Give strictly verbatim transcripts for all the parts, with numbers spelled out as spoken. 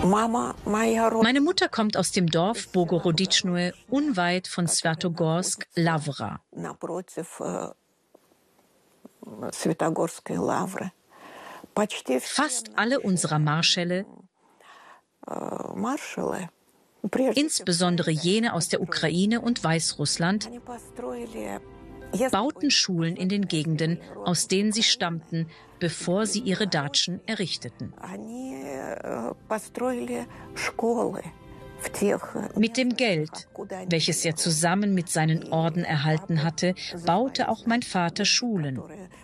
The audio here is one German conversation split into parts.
Meine Mutter kommt aus dem Dorf Bogoroditschnoe, unweit von Swjatogorsk, Lawra. Fast alle unserer Marschälle, insbesondere jene aus der Ukraine und Weißrussland, bauten Schulen in den Gegenden, aus denen sie stammten, bevor sie ihre Datschen errichteten. Mit dem Geld, welches er zusammen mit seinen Orden erhalten hatte, baute auch mein Vater Schulen.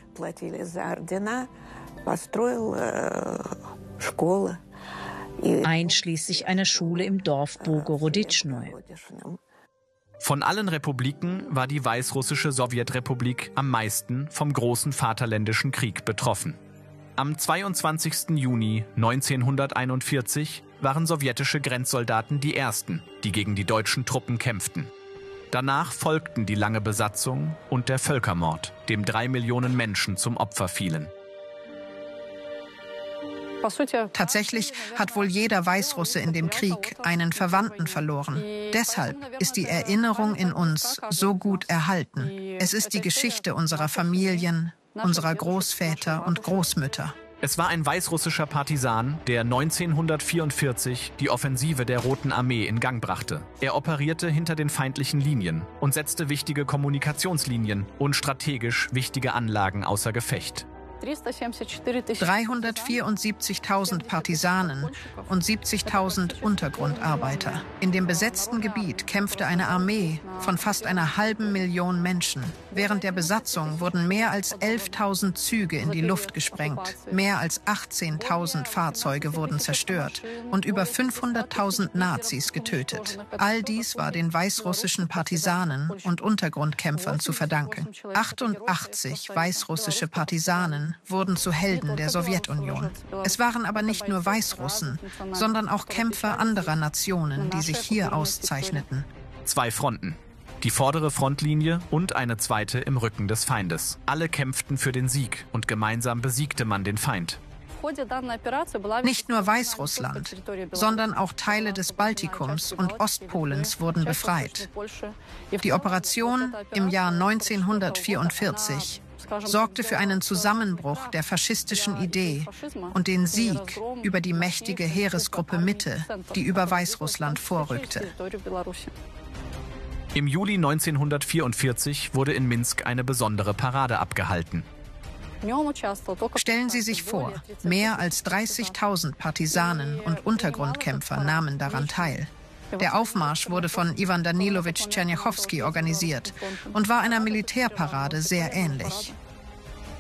Einschließlich einer Schule im Dorf Bogoroditschnoe. Von allen Republiken war die Weißrussische Sowjetrepublik am meisten vom Großen Vaterländischen Krieg betroffen. Am zweiundzwanzigsten Juni neunzehnhunderteinundvierzig waren sowjetische Grenzsoldaten die ersten, die gegen die deutschen Truppen kämpften. Danach folgten die lange Besatzung und der Völkermord, dem drei Millionen Menschen zum Opfer fielen. Tatsächlich hat wohl jeder Weißrusse in dem Krieg einen Verwandten verloren. Deshalb ist die Erinnerung in uns so gut erhalten. Es ist die Geschichte unserer Familien, unserer Großväter und Großmütter. Es war ein weißrussischer Partisan, der neunzehnhundertvierundvierzig die Offensive der Roten Armee in Gang brachte. Er operierte hinter den feindlichen Linien und setzte wichtige Kommunikationslinien und strategisch wichtige Anlagen außer Gefecht. dreihundertvierundsiebzigtausend Partisanen und siebzigtausend Untergrundarbeiter. In dem besetzten Gebiet kämpfte eine Armee von fast einer halben Million Menschen. Während der Besatzung wurden mehr als elftausend Züge in die Luft gesprengt, mehr als achtzehntausend Fahrzeuge wurden zerstört und über fünfhunderttausend Nazis getötet. All dies war den weißrussischen Partisanen und Untergrundkämpfern zu verdanken. achtundachtzig weißrussische Partisanen wurden zu Helden der Sowjetunion. Es waren aber nicht nur Weißrussen, sondern auch Kämpfer anderer Nationen, die sich hier auszeichneten. Zwei Fronten. Die vordere Frontlinie und eine zweite im Rücken des Feindes. Alle kämpften für den Sieg und gemeinsam besiegte man den Feind. Nicht nur Weißrussland, sondern auch Teile des Baltikums und Ostpolens wurden befreit. Die Operation im Jahr neunzehnhundertvierundvierzig sorgte für einen Zusammenbruch der faschistischen Idee und den Sieg über die mächtige Heeresgruppe Mitte, die über Weißrussland vorrückte. Im Juli neunzehnhundertvierundvierzig wurde in Minsk eine besondere Parade abgehalten. Stellen Sie sich vor, mehr als dreißigtausend Partisanen und Untergrundkämpfer nahmen daran teil. Der Aufmarsch wurde von Iwan Danilowitsch Tscherniachowski organisiert und war einer Militärparade sehr ähnlich.